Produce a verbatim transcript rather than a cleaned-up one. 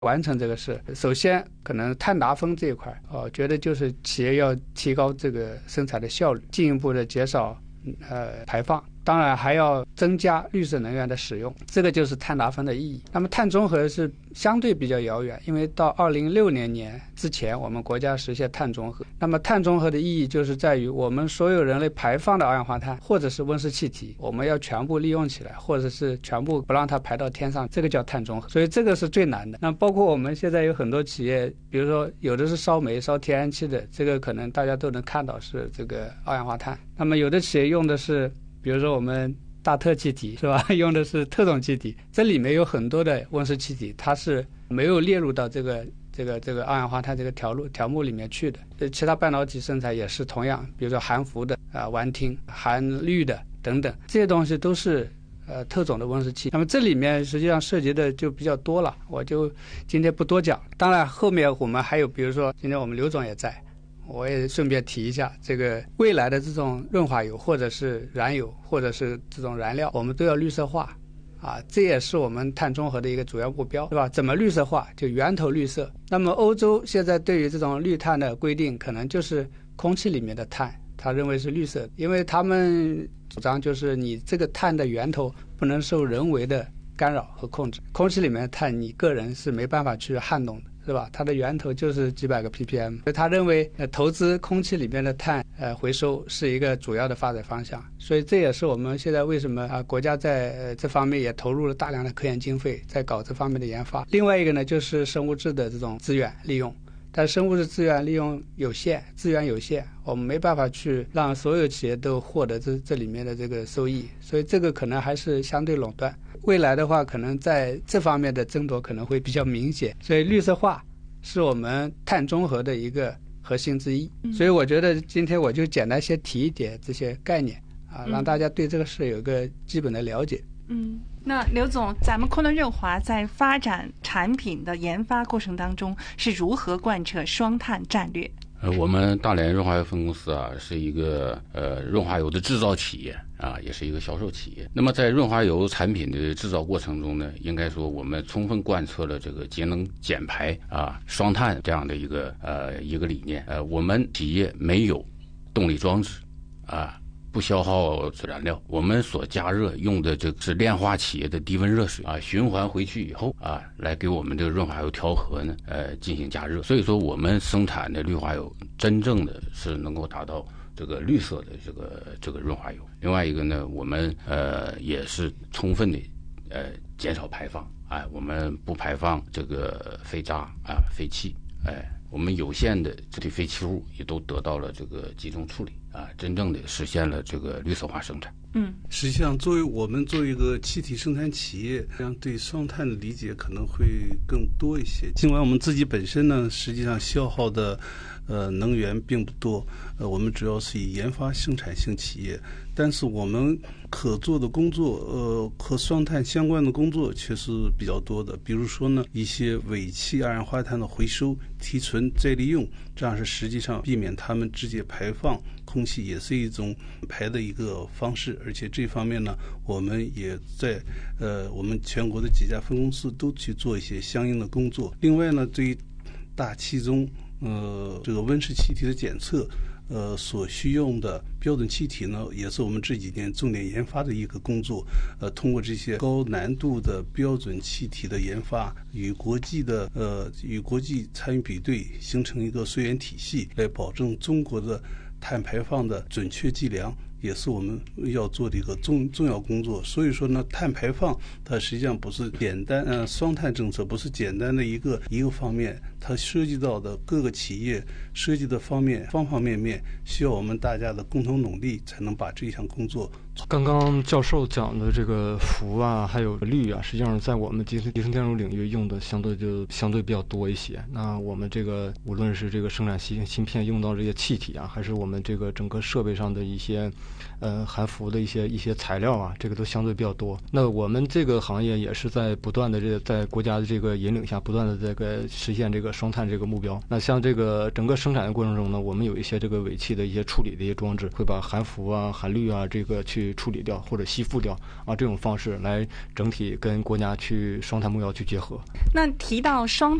完成这个事，首先可能碳达峰这一块，哦，觉得就是企业要提高这个生产的效率，进一步的减少呃排放。当然还要增加绿色能源的使用，这个就是碳达峰的意义。那么碳中和是相对比较遥远，因为到二零六零年之前我们国家实现碳中和。那么碳中和的意义就是在于我们所有人类排放的二氧化碳或者是温室气体，我们要全部利用起来，或者是全部不让它排到天上，这个叫碳中和。所以这个是最难的。那包括我们现在有很多企业，比如说有的是烧煤烧天然气的，这个可能大家都能看到是这个二氧化碳。那么有的企业用的是比如说我们大特气体是吧，用的是特种气体，这里面有很多的温室气体，它是没有列入到这个这个这个二氧化碳这个条路条目里面去的。其他半导体生产也是同样，比如说含氟的啊、烷烃、含氯的等等，这些东西都是呃特种的温室气。那么这里面实际上涉及的就比较多了，我就今天不多讲。当然后面我们还有，比如说今天我们刘总也在，我也顺便提一下，这个未来的这种润滑油或者是燃油或者是这种燃料，我们都要绿色化啊，这也是我们碳中和的一个主要目标，对吧？怎么绿色化？就源头绿色。那么欧洲现在对于这种绿碳的规定，可能就是空气里面的碳，他认为是绿色，因为他们主张就是你这个碳的源头不能受人为的干扰和控制，空气里面的碳你个人是没办法去撼动的，是吧？它的源头就是几百个 P P M， 所以他认为呃投资空气里面的碳呃回收是一个主要的发展方向，所以这也是我们现在为什么啊、呃、国家在、呃、这方面也投入了大量的科研经费，在搞这方面的研发。另外一个呢就是生物质的这种资源利用，但生物质资源利用有限，资源有限，我们没办法去让所有企业都获得这这里面的这个收益，所以这个可能还是相对垄断。未来的话可能在这方面的争夺可能会比较明显，所以绿色化是我们碳中和的一个核心之一。所以我觉得今天我就简单先提一点这些概念啊，让大家对这个事有一个基本的了解。 嗯，那刘总，咱们昆仑润华在发展产品的研发过程当中是如何贯彻双碳战略？ 呃，我们大连润滑油分公司啊，是一个呃润滑油的制造企业啊，也是一个销售企业。那么在润滑油产品的制造过程中呢，应该说我们充分贯彻了这个节能减排啊、双碳这样的一个呃一个理念。呃，我们企业没有动力装置啊。不消耗燃料，我们所加热用的这个是炼化企业的低温热水啊，循环回去以后啊，来给我们这个润滑油调和呢，呃，进行加热。所以说，我们生产的绿滑油真正的是能够达到这个绿色的这个这个润滑油。另外一个呢，我们呃也是充分的呃减少排放，哎，我们不排放这个废渣啊、废气，哎。我们有限的这类废弃物也都得到了这个集中处理啊，真正的实现了这个绿色化生产。 嗯， 实际上，作为我们作为一个气体生产企业，这样对双碳的理解可能会更多一些。尽管我们自己本身呢，实际上消耗的呃能源并不多，呃，我们主要是以研发生产性企业，但是我们可做的工作，呃，和双碳相关的工作却是比较多的。比如说呢，一些尾气二氧化碳的回收、提纯、再利用，这样是实际上避免它们直接排放空气，也是一种排的一个方式。而且这方面呢，我们也在呃我们全国的几家分公司都去做一些相应的工作。另外呢，对于大气中呃这个温室气体的检测，呃所需用的标准气体呢，也是我们这几年重点研发的一个工作。呃，通过这些高难度的标准气体的研发，与国际的呃与国际参与比对，形成一个溯源体系，来保证中国的碳排放的准确计量，也是我们要做的一个重重要工作。所以说呢，碳排放它实际上不是简单呃双碳政策不是简单的一个一个方面，它涉及到的各个企业涉及的方面方方面面，需要我们大家的共同努力，才能把这项工作。 刚刚教授讲的这个氟啊，还有氯啊，实际上在我们集成集成电路领域用的相对就相对比较多一些。那我们这个无论是这个生产芯芯片用到这些气体啊，还是我们这个整个设备上的一些呃含氟的一些一些材料啊，这个都相对比较多。那我们这个行业也是在不断的这个在国家的这个引领下，不断的这个实现这个双碳这个目标。那像这个整个生产的过程中呢，我们有一些这个尾气的一些处理的一些装置，会把含氟啊、含氯啊这个去去处理掉或者吸附掉啊，这种方式来整体跟国家去双碳目标去结合。 那提到双